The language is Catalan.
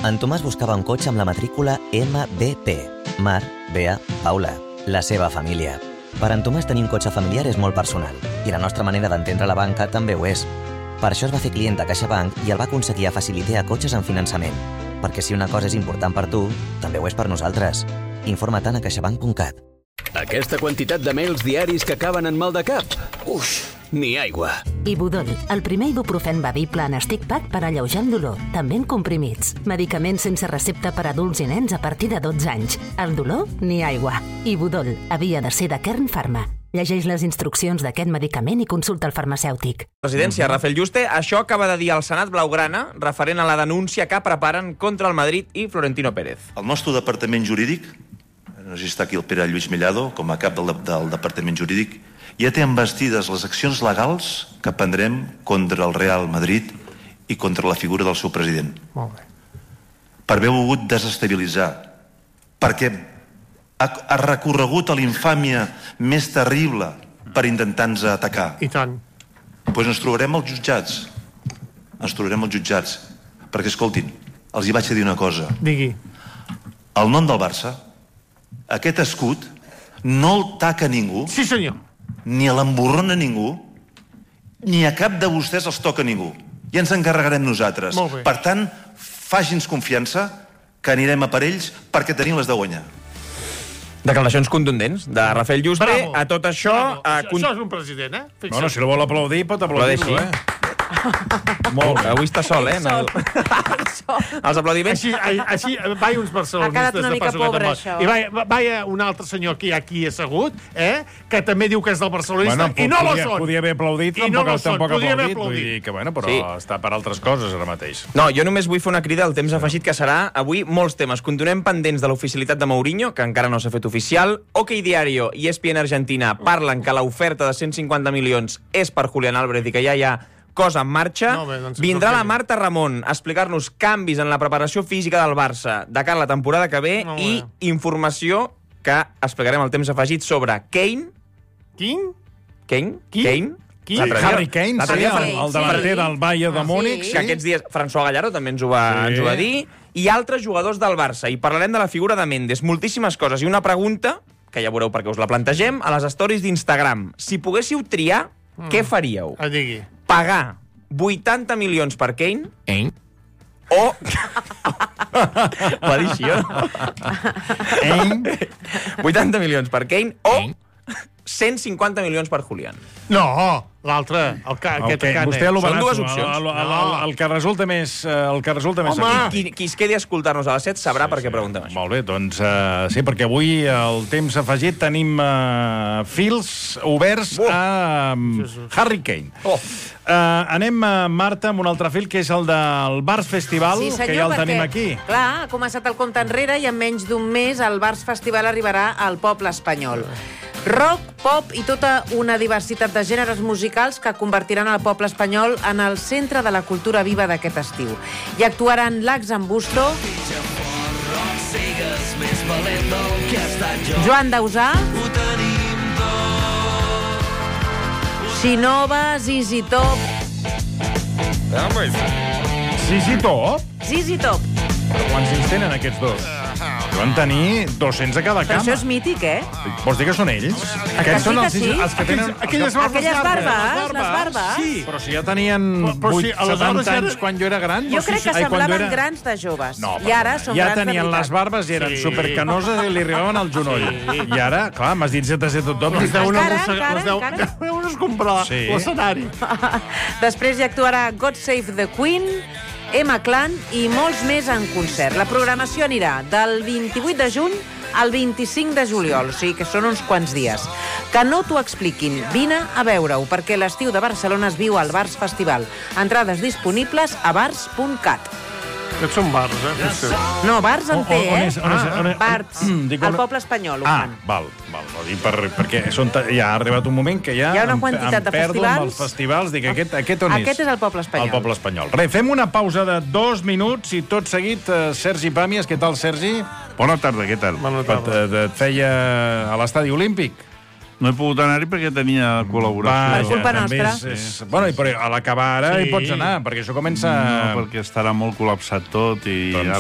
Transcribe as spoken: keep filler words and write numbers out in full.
En Tomàs buscava un cotxe amb la matrícula M B P, Mar, Bea, Paula, la seva família. Per en Tomàs tenir un cotxe familiar és molt personal, i la nostra manera d'entendre la banca també ho és. Per això es va fer client de CaixaBank i el va aconseguir a facilitar cotxes en finançament. Perquè si una cosa és important per tu, també ho és per nosaltres. Informa-te'n a caixabank punt cat. Aquesta quantitat de mails diaris que acaben en mal de cap? Uf, ni aigua. Ibudol, el primer ibuprofen bevible en stick pack per alleujar el dolor, també en comprimits. Medicaments sense recepta per adults i nens a partir de dotze anys. El dolor, ni aigua. Ibudol, havia de ser de Kern Pharma. Llegeix les instruccions d'aquest medicament i consulta el farmacèutic. Presidència, Rafael Juste, això acaba de dir el Senat Blaugrana referent a la denúncia que preparen contra el Madrid i Florentino Pérez. El nostre departament jurídic, no sé si està aquí el Pere Lluís Mellado, com a cap del, del departament jurídic, ja té embestides les accions legals que prendrem contra el Real Madrid i contra la figura del seu president. Molt bé. Per haver volgut desestabilitzar, perquè ha, ha recorregut a l'infàmia més terrible per intentar-nos atacar. I tant. Doncs ens trobarem als jutjats. Ens trobarem als jutjats. Perquè, escoltin, els hi vaig a dir una cosa. Digui. El nom del Barça, aquest escut, no el taca ningú. Sí, senyor. Ni a l'emborrona ningú, ni a cap de vostès els toca ningú. Ja ens encarregarem nosaltres. Molt bé. Per tant, faci'ns confiança que anirem a per ells perquè tenim les de guanyar. Declaracions contundents de Rafael Juste. Bravo. A tot això... Bravo. A... Això, això és un president, eh? Fixa't. Bueno, si el vol aplaudir, pot aplaudir-lo, eh? Molt bé. Avui està sol, eh? Sol. Els aplaudiments... Així, així vai uns barcelonistes. Ha quedat una de mica passo que pobre, te'n això. I vai, vai un altre senyor aquí, aquí assegut, eh? Que també diu que és del barcelonista, Bueno, i no lo podia, són. podia haver aplaudit, I no tampoc, lo són, tampoc podia haver aplaudit. Vull aplaudit. dir que, bueno, però Sí. està per altres coses ara mateix. No, jo només vull fer una crida al temps afegit, que serà avui molts temes. Continuem pendents de l'oficialitat de Mourinho, que encara no s'ha fet oficial. OK Diario i E S P N Argentina parlen que l'oferta de cent cinquanta milions és per Julián Álvarez i que ja hi ha cosa en marxa. No, bé, doncs Vindrà la sorprèn. Marta Ramon a explicar-nos canvis en la preparació física del Barça de cara a la temporada que ve No, i bé. informació que explicarem al temps afegit sobre Kane. Quin? Kane? Qui? Kane? Qui? L'altre dia- Harry Kane, l'altre sí, dia el, Fran- el davanter del Bayern de Múnich. que aquests dies François Gallardo també ens ho, va, Sí. ens ho va dir, i altres jugadors del Barça. I parlarem de la figura de Mendes, moltíssimes coses. I una pregunta, que ja veureu perquè us la plantegem, a les stories d'Instagram. Si poguéssiu triar, mm. què faríeu? Ah, digui. Pagar vuitanta milions per Kane Eh? o... Va dir així, o no? Eh? vuitanta milions per Kane o Eh? cent cinquanta milions per Julián. No, l'altre, el ca, aquest Okay, cane. vostè lo Són barato, dues opcions. El, el, el, el que resulta més... eh, El que resulta més... Home! senzill. Qui, qui es quedi a escoltar-nos a les set sabrà per què preguntem això. Molt bé, doncs uh, sí, perquè avui al temps afegit tenim uh, fils oberts Oh. a um, Harry Kane. Oh. Uh, anem, uh, Marta, amb un altre fil, que és el del Bars Festival, Sí, senyor, que ja el perquè, tenim aquí. Clar, ha començat el compte enrere i en menys d'un mes el Bars Festival arribarà al poble espanyol. Rock, pop i tota una diversitat de gèneres musicals que convertiran el poble espanyol en el centre de la cultura viva d'aquest estiu. Hi actuaran Lax en Busto, Joan Dausà, Sinova, Zizi Top, Sí, sí, tot. Zizi Top. Però quants anys tenen aquests dos? Deuen tenir dos-cents a cada Però cama. això és mític, eh? Vols dir que són ells? que Aquests sí són que els, sí? els que tenen... Aquelles, aquelles barbes Aquelles llargues, barbes, les barbes. Sí. Però si ja tenien Però- però vuit, si aleshores setanta era- anys quan jo era gran... Jo o crec que ai, quan jo semblaven era- grans de joves. No, I ara són ja grans de tenien veritat. les barbes i eren Sí. supercanoses i li arribaven al genoll. I ara, clar, m'has dit set a set tot. Les deuen Encara, arrossegar- encara, les deu- encara. deuen escombrar Sí. l'escenari. Després hi actuarà God Save the Queen, Emma Clan i molts més en concert. La programació anirà del vint-i-vuit de juny al vint-i-cinc de juliol, o sigui que són uns quants dies. Que no t'ho expliquin, vine a veure-ho, perquè l'estiu de Barcelona es viu al Bars Festival. Entrades disponibles a bars punt cat. Aquests són bars, eh? Potser. No, bars en On- té, on eh? és- on és- on és- Bars, Mm, dic, al on- poble espanyol ho Ah, fan. val, val. No, dic per, perquè són, ta- ja ha arribat un moment que ja... Hi ha una em- quantitat em de perdo festivals. amb els festivals. Dic, aquest, aquest on és? Aquest és el poble espanyol. El poble espanyol. Re, fem una pausa de dos minuts i tot seguit, eh, Sergi Pàmies. Què tal, Sergi? Bona tarda, què tal? Bona tarda. Et, et feia a l'estadi olímpic. No he pogut anar-hi perquè tenia col·laboració. Per culpa també nostra. És, és, bueno, i però a l'acabar ara Sí. hi pots anar, perquè això comença... No, perquè estarà molt col·lapsat tot i Doncs,